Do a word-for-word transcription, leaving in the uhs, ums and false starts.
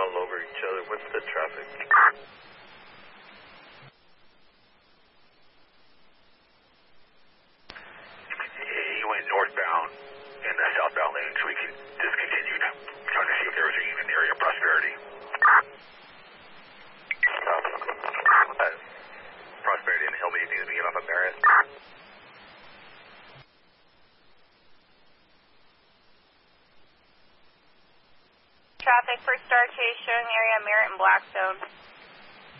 all over each other. What's the traffic? He went northbound in the southbound lane, so we can discontinue trying to see if there was even an area of prosperity. Uh, prosperity and Hillmead needs to be off of Merritt. Traffic for Star Chase showing area Merritt and Blackstone.